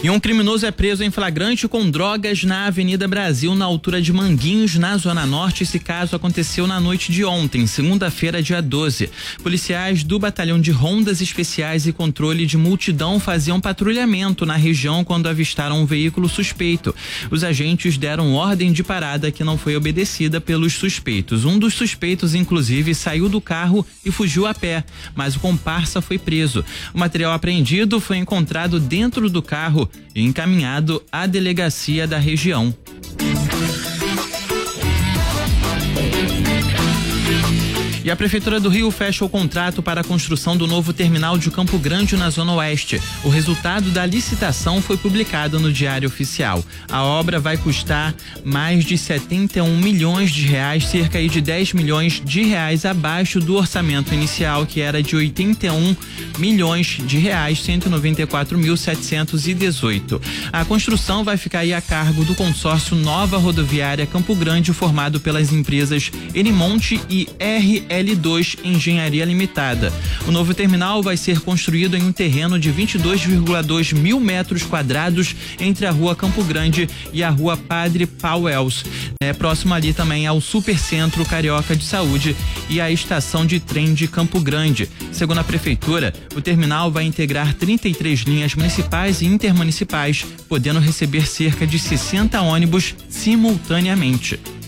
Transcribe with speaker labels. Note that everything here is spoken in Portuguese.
Speaker 1: E um criminoso é preso em flagrante com drogas na Avenida Brasil, na altura de Manguinhos, na Zona Norte. Esse caso aconteceu na noite de ontem, segunda-feira, dia 12. Policiais do Batalhão de Rondas Especiais e Controle de Multidão faziam patrulhamento na região quando avistaram um veículo suspeito. Os agentes deram ordem de parada que não foi obedecida pelos suspeitos. Um dos suspeitos, inclusive, saiu do carro e fugiu a pé, mas o comparsa foi preso. O material apreendido foi encontrado dentro do carro e encaminhado à delegacia da região. E a Prefeitura do Rio fecha o contrato para a construção do novo terminal de Campo Grande na Zona Oeste. O resultado da licitação foi publicado no Diário Oficial. A obra vai custar mais de 71 milhões de reais, cerca de 10 milhões de reais abaixo do orçamento inicial, que era de 81 milhões de reais, 194.718. A construção vai ficar aí a cargo do consórcio Nova Rodoviária Campo Grande, formado pelas empresas Enimonte e RL2 Engenharia Limitada. O novo terminal vai ser construído em um terreno de 22,2 mil metros quadrados entre a Rua Campo Grande e a Rua Padre Pauels. Próximo ali também ao Supercentro Carioca de Saúde e a estação de trem de Campo Grande. Segundo a Prefeitura, o terminal vai integrar 33 linhas municipais e intermunicipais, podendo receber cerca de 60 ônibus simultaneamente.